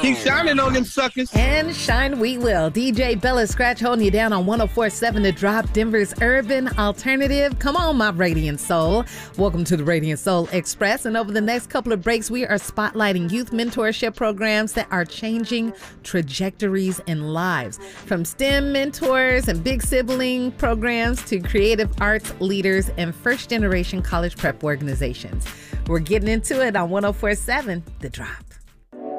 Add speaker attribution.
Speaker 1: Keep shining on them suckers.
Speaker 2: And shine we will. DJ Bella Scratch holding you down on 104.7 The Drop, Denver's urban alternative. Come on, my Radiant Soul. Welcome to the Radiant Soul Express. And over the next couple of breaks, we are spotlighting youth mentorship programs that are changing trajectories in lives. From STEM mentors and big sibling programs to creative arts leaders and first-generation college prep organizations. We're getting into it on 104.7 The Drop.